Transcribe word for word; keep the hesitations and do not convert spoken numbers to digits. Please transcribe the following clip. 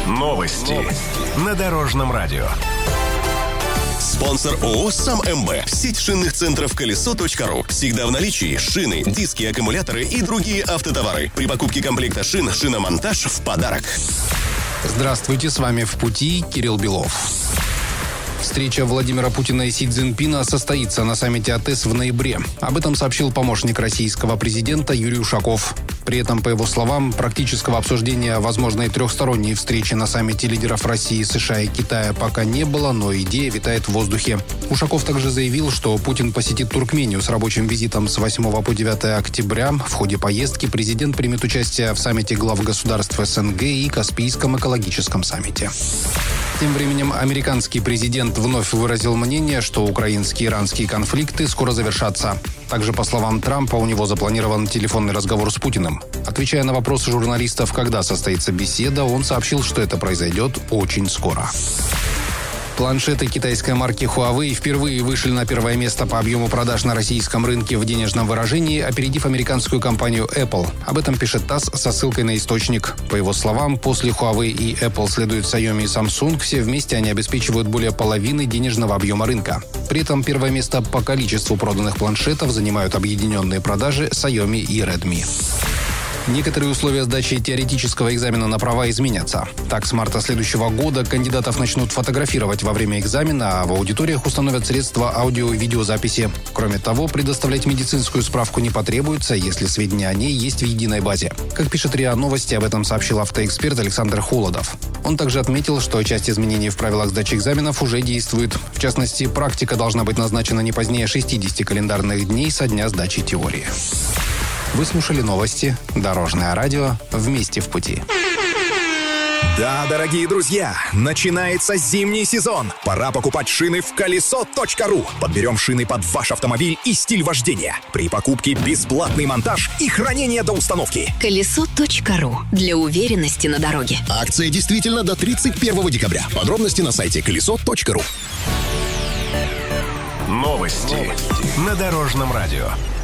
Новости, Новости. На Дорожном радио. Спонсор ООО «Сам МБ». Сеть шинных центров колесо точка ру. Всегда в наличии шины, диски, аккумуляторы и другие автотовары. При покупке комплекта шин шиномонтаж в подарок. Здравствуйте, с вами «В пути» Кирилл Белов. Встреча Владимира Путина и Си Цзиньпина состоится на саммите АТЭС в ноябре. Об этом сообщил помощник российского президента Юрий Ушаков. При этом, по его словам, практического обсуждения возможной трехсторонней встречи на саммите лидеров России, США и Китая пока не было, но идея витает в воздухе. Ушаков также заявил, что Путин посетит Туркмению с рабочим визитом с восьмого по девятое октября. В ходе поездки президент примет участие в саммите глав государств СНГ и Каспийском экологическом саммите. Тем временем американский президент вновь выразил мнение, что украинские и иранские конфликты скоро завершатся. Также, по словам Трампа, у него запланирован телефонный разговор с Путиным. Отвечая на вопросы журналистов, когда состоится беседа, он сообщил, что это произойдет очень скоро. Планшеты китайской марки Huawei впервые вышли на первое место по объему продаж на российском рынке в денежном выражении, опередив американскую компанию Apple. Об этом пишет ТАСС со ссылкой на источник. По его словам, после Huawei и Apple следуют Xiaomi и Samsung. Все вместе они обеспечивают более половины денежного объема рынка. При этом первое место по количеству проданных планшетов занимают объединенные продажи Xiaomi и Redmi. Некоторые условия сдачи теоретического экзамена на права изменятся. Так, с марта следующего года кандидатов начнут фотографировать во время экзамена, а в аудиториях установят средства аудио- и видеозаписи. Кроме того, предоставлять медицинскую справку не потребуется, если сведения о ней есть в единой базе. Как пишет РИА Новости, об этом сообщил автоэксперт Александр Холодов. Он также отметил, что часть изменений в правилах сдачи экзаменов уже действует. В частности, практика должна быть назначена не позднее шестидесяти календарных дней со дня сдачи теории. Вы слушали новости «Дорожное радио». Вместе в пути. Да, дорогие друзья, начинается зимний сезон. Пора покупать шины в колесо точка ру. Подберем шины под ваш автомобиль и стиль вождения. При покупке бесплатный монтаж и хранение до установки. колесо точка ру. Для уверенности на дороге. Акция действительно до тридцать первого декабря. Подробности на сайте колесо точка ру. Новости, Новости. На Дорожном радио.